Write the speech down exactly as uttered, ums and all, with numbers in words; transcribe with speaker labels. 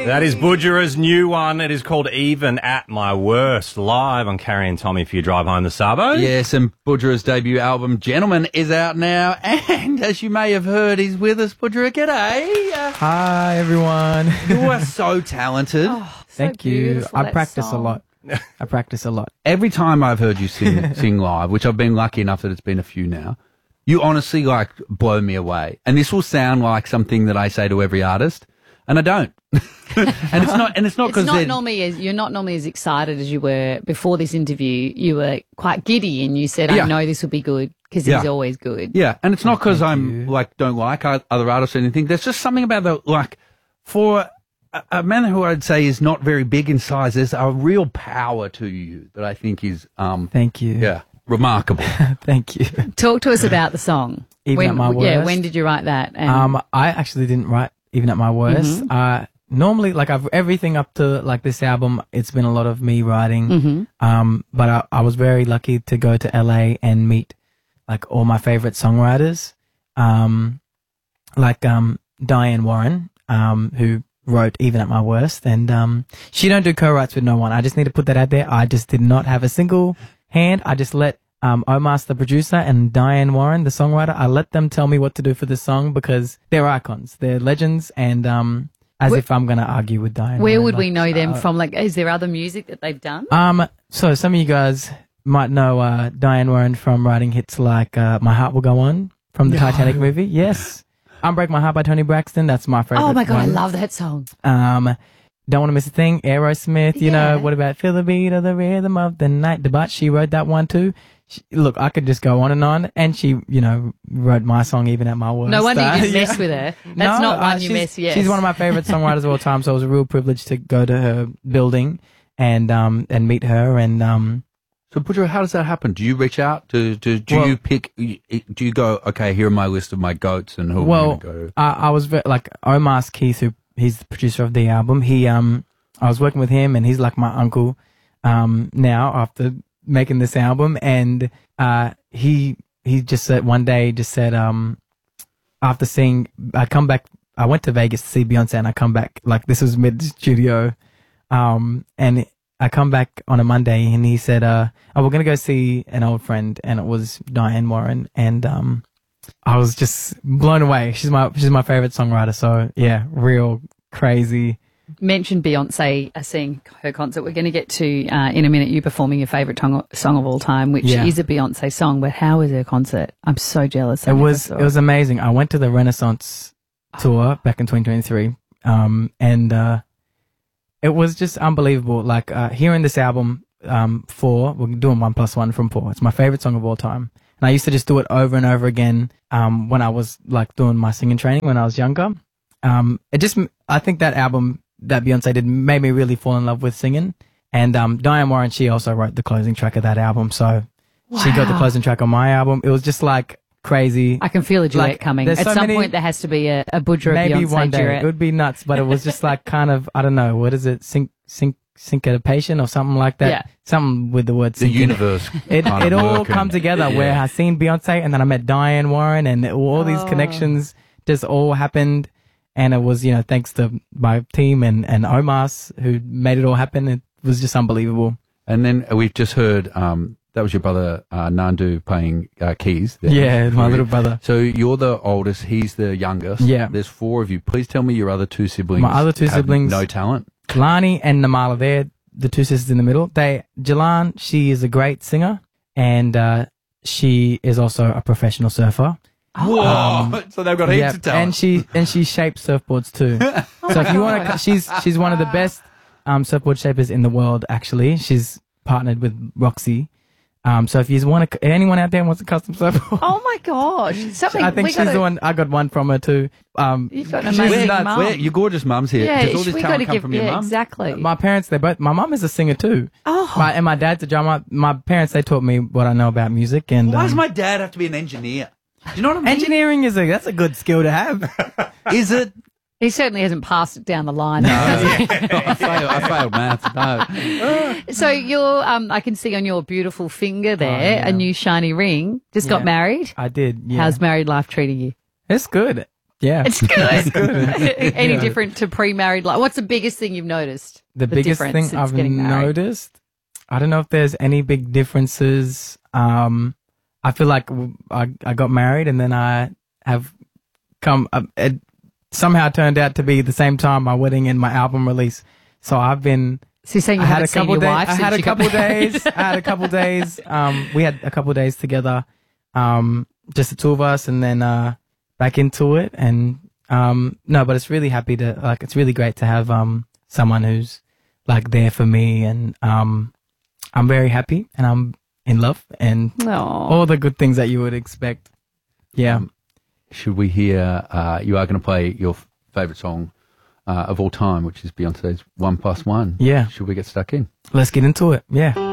Speaker 1: That is Budgera's new one. It is called Even at My Worst, live on Carrie and Tommy for your drive home the Sabo.
Speaker 2: Yes, and Budgera's debut album, Gentleman, is out now. And as you may have heard, he's with us. Budgera, g'day. Uh,
Speaker 3: Hi, everyone.
Speaker 2: You are so talented.
Speaker 4: Oh, so
Speaker 3: Thank you.
Speaker 4: beautiful,
Speaker 3: I
Speaker 4: that
Speaker 3: practice
Speaker 4: song.
Speaker 3: a lot. I practice a lot.
Speaker 2: Every time I've heard you sing, sing live, which I've been lucky enough that it's been a few now, you honestly, like, blow me away. And this will sound like something that I say to every artist, and I don't. and it's not, and it's not
Speaker 4: It's
Speaker 2: because
Speaker 4: not normally as you're not normally as excited as you were before this interview. You were quite giddy, and you said, "I
Speaker 2: Yeah.
Speaker 4: know this will be good because
Speaker 2: Yeah.
Speaker 4: he's always good."
Speaker 2: Yeah, and it's not because
Speaker 3: thank
Speaker 2: I'm
Speaker 3: you.
Speaker 2: like don't like o- other artists or anything. There's just something about the like for a, a man who I'd say is not very big in size. There's a real power to you that I think is um
Speaker 3: Thank you.
Speaker 2: yeah remarkable.
Speaker 3: Thank you.
Speaker 4: Talk to us about the song.
Speaker 3: Even
Speaker 4: when,
Speaker 3: at My
Speaker 4: Yeah,
Speaker 3: Worst?
Speaker 4: when did you write that? And
Speaker 3: Um, I actually didn't write Even at My Worst. Uh, normally, like I've everything up to like this album, it's been a lot of me writing.
Speaker 4: Mm-hmm.
Speaker 3: Um, but I, I was very lucky to go to L A and meet like all my favorite songwriters. Um, like um Diane Warren, um, who wrote Even at My Worst, and um, she don't do co-writes with no one. I just need to put that out there. I just did not have a single hand. I just let um Omas, the producer, and Diane Warren, the songwriter, I let them tell me what to do for this song because they're icons, they're legends, and um, as
Speaker 4: Where-
Speaker 3: if I'm gonna argue with Diane.
Speaker 4: where
Speaker 3: Warren,
Speaker 4: would we
Speaker 3: like,
Speaker 4: know them
Speaker 3: uh,
Speaker 4: from? Like, is there other music that they've done?
Speaker 3: Um, so some of you guys might know uh, Diane Warren from writing hits like uh, "My Heart Will Go On" from the Titanic movie. Yes, "Unbreak My Heart" by Tony Braxton. That's my favorite.
Speaker 4: Oh my god, I
Speaker 3: one.
Speaker 4: love that song.
Speaker 3: Um, "Don't Want to Miss a Thing," Aerosmith. You
Speaker 4: Yeah.
Speaker 3: know, what about "Feel the Beat of the Rhythm of the Night"? Debut. She wrote that one too. She, look, I could just go on and on, and she, you know, wrote my song Even at My Worst.
Speaker 4: No wonder
Speaker 3: Uh,
Speaker 4: you just
Speaker 3: yeah.
Speaker 4: mess with her. That's
Speaker 3: No,
Speaker 4: not
Speaker 3: uh,
Speaker 4: one you
Speaker 3: she's-
Speaker 4: mess. Yes,
Speaker 3: She's one of my favorite songwriters of all time, so it was a real privilege to go to her building and um and meet her and um
Speaker 2: So, Budgera, how does that happen? Do you reach out? Do do, do
Speaker 3: Well-
Speaker 2: you pick? Do you go? Okay, here are my list of my goats, and who
Speaker 3: well
Speaker 2: am I going to go?
Speaker 3: I, I was ve- like Omar Keith, who he's the producer of the album. He um I was working with him, and he's like my uncle um now after making this album, and uh he he just said one day just said um after seeing I come back I went to Vegas to see Beyonce, and I come back like this was mid studio um and I come back on a Monday, and he said uh oh, we're gonna go see an old friend, and it was Diane Warren, and um I was just blown away. She's my she's my favorite songwriter. So yeah, real crazy.
Speaker 4: mentioned Beyonce uh, seeing her concert. We're going to get to uh, in a minute you performing your favourite tong- song of all time, which
Speaker 3: Yeah.
Speaker 4: is a Beyonce song. But how was her concert? I'm so jealous. I
Speaker 3: It
Speaker 4: never
Speaker 3: was
Speaker 4: saw
Speaker 3: it was amazing. I went to the Renaissance tour back in twenty twenty-three, um, and uh, it was just unbelievable. Like uh, hearing this album, um, Four, we're doing One Plus One from Four. It's my favorite song of all time, and I used to just do it over and over again um, when I was like doing my singing training when I was younger. Um, it just, I think that album that Beyonce did made me really fall in love with singing. And um, Diane Warren, she also wrote the closing track of that album, so she got the
Speaker 4: Wow.
Speaker 3: closing track on my album. It was just like crazy.
Speaker 4: I can feel a duet
Speaker 3: Like,
Speaker 4: coming.
Speaker 3: there's
Speaker 4: At
Speaker 3: so
Speaker 4: some
Speaker 3: many-
Speaker 4: point, there has to be a, a Budgera
Speaker 3: Maybe
Speaker 4: Beyonce
Speaker 3: one day
Speaker 4: duet.
Speaker 3: it would be nuts, but it was just like kind of I don't know what is it sync sync syncopation or something like that.
Speaker 4: Yeah.
Speaker 3: Something with the word
Speaker 2: The
Speaker 3: sync in it.
Speaker 2: universe.
Speaker 3: It
Speaker 2: kind
Speaker 3: it
Speaker 2: of
Speaker 3: all
Speaker 2: working.
Speaker 3: come together
Speaker 2: Yeah.
Speaker 3: where I seen Beyonce and then I met Diane Warren and all these
Speaker 4: Oh.
Speaker 3: connections just all happened, and it was you know thanks to my team and and Omas who made it all happen. It was just unbelievable.
Speaker 2: And then we've just heard um, that was your brother uh, Nandu playing uh, keys. there.
Speaker 3: Yeah, my little brother.
Speaker 2: So you're the oldest, he's the youngest.
Speaker 3: Yeah.
Speaker 2: There's four of you. Please tell me your other two siblings.
Speaker 3: My other two
Speaker 2: have
Speaker 3: siblings-
Speaker 2: No talent.
Speaker 3: Kalani and Namala, they're the two sisters in the middle. They Jalan, she is a great singer, and uh, she is also a professional surfer.
Speaker 2: Whoa! so they've got heaps
Speaker 3: Yep,
Speaker 2: of talent.
Speaker 3: and she and she shapes surfboards too. So if you want to, she's she's one of the best um, surfboard shapers in the world. Actually, she's partnered with Roxy. Um, so if you want to, anyone out there wants a custom surfboard,
Speaker 4: Oh my gosh! Something
Speaker 3: I think
Speaker 4: we
Speaker 3: she's
Speaker 4: gotta,
Speaker 3: the one. I got one from her too. Um,
Speaker 4: You've got an
Speaker 3: she's
Speaker 4: amazing
Speaker 3: nuts.
Speaker 4: mum.
Speaker 2: Where, your gorgeous mum's here.
Speaker 4: Yeah,
Speaker 2: Does all this
Speaker 4: we
Speaker 2: talent
Speaker 4: gotta
Speaker 2: come
Speaker 4: give.
Speaker 2: from your
Speaker 4: Yeah,
Speaker 2: mum?
Speaker 4: exactly.
Speaker 3: My parents, they both. My mum is a singer too.
Speaker 4: Oh.
Speaker 3: My, and my dad's a drummer. My parents, they taught me what I know about music. And
Speaker 2: Why does
Speaker 3: um,
Speaker 2: my dad have to be an engineer? Do you know what I mean?
Speaker 3: engineering is a that's a good skill to have.
Speaker 2: Is it?
Speaker 4: He certainly hasn't passed it down the line.
Speaker 2: I, failed, I failed maths. No.
Speaker 4: So you're, um, I can see on your beautiful finger there
Speaker 3: Oh, yeah.
Speaker 4: a new shiny ring. Just got
Speaker 3: Yeah.
Speaker 4: married.
Speaker 3: I did. Yeah.
Speaker 4: How's married life treating you?
Speaker 3: It's good. Yeah.
Speaker 4: It's good. Any different to pre-married life? What's the biggest thing you've noticed?
Speaker 3: The, biggest
Speaker 4: difference
Speaker 3: thing
Speaker 4: since
Speaker 3: I've
Speaker 4: getting married?
Speaker 3: noticed, I don't know if there's any big differences. Um, I feel like w- I, I got married and then I have come, uh, it somehow turned out to be the same time my wedding and my album release. So I've been,
Speaker 4: So you're saying you
Speaker 3: I had
Speaker 4: haven't
Speaker 3: a
Speaker 4: seen
Speaker 3: couple
Speaker 4: your
Speaker 3: days,
Speaker 4: wife
Speaker 3: I
Speaker 4: since
Speaker 3: had a
Speaker 4: you got
Speaker 3: couple
Speaker 4: married?
Speaker 3: days, I had a couple days, um, we had a couple days together, um, just the two of us and then, uh, back into it. And, um, no, but it's really happy to, like, it's really great to have, um, someone who's like there for me. And, um, I'm very happy and I'm in love and
Speaker 4: Aw.
Speaker 3: all the good things that you would expect. Yeah.
Speaker 2: Um, should we hear, uh, you are going to play your f- favourite song uh, of all time, which is Beyonce's One Plus One.
Speaker 3: Yeah.
Speaker 2: Should we get stuck in?
Speaker 3: Let's get into it. Yeah.